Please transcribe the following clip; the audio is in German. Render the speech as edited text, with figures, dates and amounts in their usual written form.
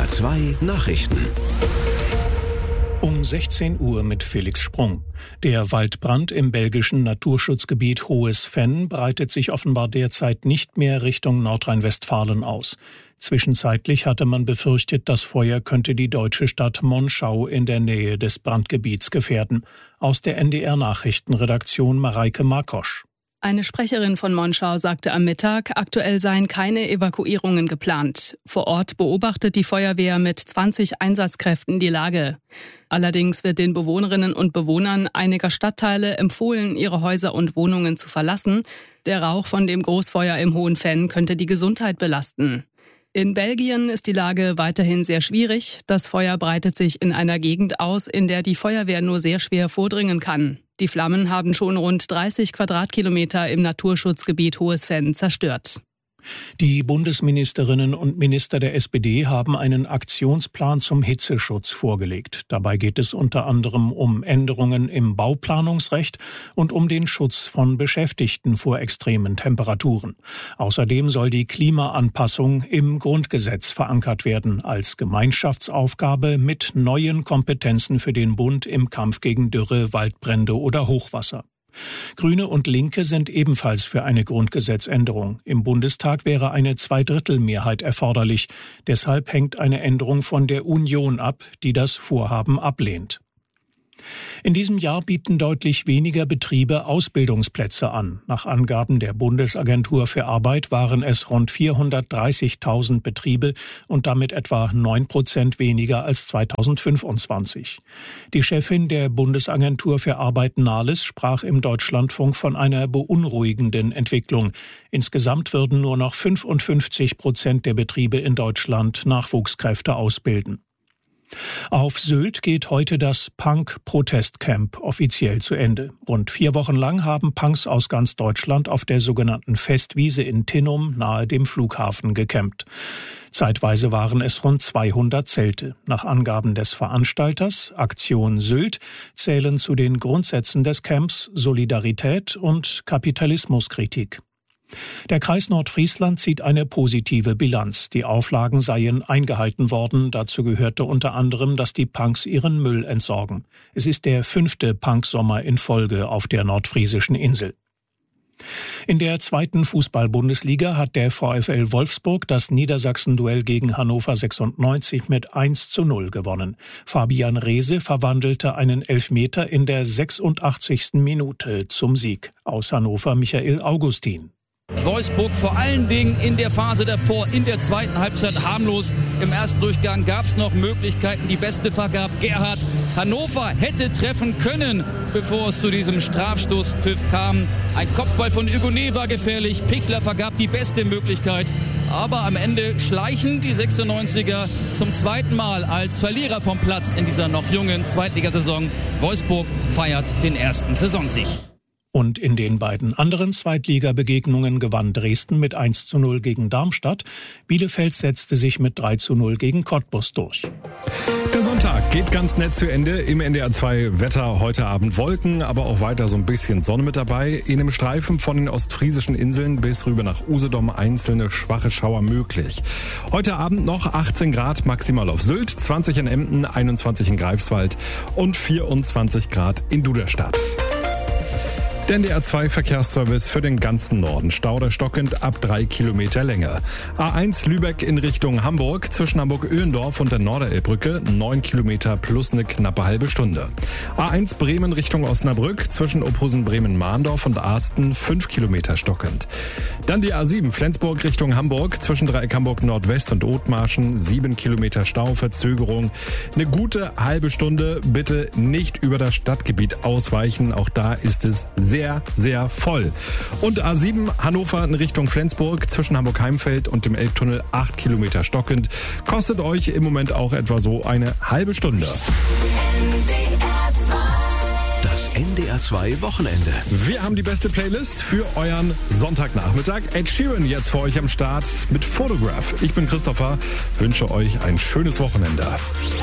NDR 2 Nachrichten. Um 16 Uhr mit Felix Sprung. Der Waldbrand im belgischen Naturschutzgebiet Hohes Venn breitet sich offenbar derzeit nicht mehr Richtung Nordrhein-Westfalen aus. Zwischenzeitlich hatte man befürchtet, das Feuer könnte die deutsche Stadt Monschau in der Nähe des Brandgebiets gefährden. Aus der NDR-Nachrichtenredaktion Mareike Markosch. Eine Sprecherin von Monschau sagte am Mittag, aktuell seien keine Evakuierungen geplant. Vor Ort beobachtet die Feuerwehr mit 20 Einsatzkräften die Lage. Allerdings wird den Bewohnerinnen und Bewohnern einiger Stadtteile empfohlen, ihre Häuser und Wohnungen zu verlassen. Der Rauch von dem Großfeuer im Hohen Venn könnte die Gesundheit belasten. In Belgien ist die Lage weiterhin sehr schwierig. Das Feuer breitet sich in einer Gegend aus, in der die Feuerwehr nur sehr schwer vordringen kann. Die Flammen haben schon rund 30 Quadratkilometer im Naturschutzgebiet Hohes Venn zerstört. Die Bundesministerinnen und Minister der SPD haben einen Aktionsplan zum Hitzeschutz vorgelegt. Dabei geht es unter anderem um Änderungen im Bauplanungsrecht und um den Schutz von Beschäftigten vor extremen Temperaturen. Außerdem soll die Klimaanpassung im Grundgesetz verankert werden als Gemeinschaftsaufgabe mit neuen Kompetenzen für den Bund im Kampf gegen Dürre, Waldbrände oder Hochwasser. Grüne und Linke sind ebenfalls für eine Grundgesetzänderung. Im Bundestag wäre eine Zweidrittelmehrheit erforderlich. Deshalb hängt eine Änderung von der Union ab, die das Vorhaben ablehnt. In diesem Jahr bieten deutlich weniger Betriebe Ausbildungsplätze an. Nach Angaben der Bundesagentur für Arbeit waren es rund 430.000 Betriebe und damit etwa 9% weniger als 2025. Die Chefin der Bundesagentur für Arbeit Nahles sprach im Deutschlandfunk von einer beunruhigenden Entwicklung. Insgesamt würden nur noch 55% der Betriebe in Deutschland Nachwuchskräfte ausbilden. Auf Sylt geht heute das Punk-Protestcamp offiziell zu Ende. Rund 4 Wochen lang haben Punks aus ganz Deutschland auf der sogenannten Festwiese in Tinnum nahe dem Flughafen gecampt. Zeitweise waren es rund 200 Zelte. Nach Angaben des Veranstalters, Aktion Sylt, zählen zu den Grundsätzen des Camps Solidarität und Kapitalismuskritik. Der Kreis Nordfriesland zieht eine positive Bilanz. Die Auflagen seien eingehalten worden. Dazu gehörte unter anderem, dass die Punks ihren Müll entsorgen. Es ist der 5. Punksommer in Folge auf der nordfriesischen Insel. In der 2. Fußball-Bundesliga hat der VfL Wolfsburg das Niedersachsen-Duell gegen Hannover 96 mit 1:0 gewonnen. Fabian Reese verwandelte einen Elfmeter in der 86. Minute zum Sieg. Aus Hannover Michael Augustin. Wolfsburg vor allen Dingen in der Phase davor, in der zweiten Halbzeit harmlos. Im ersten Durchgang gab es noch Möglichkeiten. Die beste vergab Gerhard. Hannover hätte treffen können, bevor es zu diesem Strafstoßpfiff kam. Ein Kopfball von Hugonet war gefährlich. Pichler vergab die beste Möglichkeit. Aber am Ende schleichen die 96er zum zweiten Mal als Verlierer vom Platz in dieser noch jungen Zweitligasaison. Wolfsburg feiert den ersten Saisonsieg. Und in den beiden anderen Zweitligabegegnungen gewann Dresden mit 1:0 gegen Darmstadt. Bielefeld setzte sich mit 3:0 gegen Cottbus durch. Der Sonntag geht ganz nett zu Ende. Im NDR 2 Wetter heute Abend Wolken, aber auch weiter so ein bisschen Sonne mit dabei. In einem Streifen von den ostfriesischen Inseln bis rüber nach Usedom einzelne schwache Schauer möglich. Heute Abend noch 18 Grad maximal auf Sylt, 20 in Emden, 21 in Greifswald und 24 Grad in Duderstadt. Der NDR 2 Verkehrsservice für den ganzen Norden. Stauder stockend ab 3 Kilometer Länge. A1 Lübeck in Richtung Hamburg, zwischen Hamburg-Öhendorf und der Norderelbbrücke 9 Kilometer plus eine knappe halbe Stunde. A1 Bremen Richtung Osnabrück, zwischen Ophusen-Bremen-Mahndorf und Arsten 5 Kilometer stockend. Dann die A7 Flensburg Richtung Hamburg, zwischen Dreieck Hamburg Nordwest und Othmarschen 7 Kilometer Stauverzögerung. Eine gute halbe Stunde, bitte nicht über das Stadtgebiet ausweichen, auch da ist es sehr, sehr voll. Und A7 Hannover in Richtung Flensburg, zwischen Hamburg-Heimfeld und dem Elbtunnel 8 Kilometer stockend. Kostet euch im Moment auch etwa so eine halbe Stunde. Das NDR 2 Wochenende. Wir haben die beste Playlist für euren Sonntagnachmittag. Ed Sheeran jetzt für euch am Start mit Photograph. Ich bin Christopher, wünsche euch ein schönes Wochenende.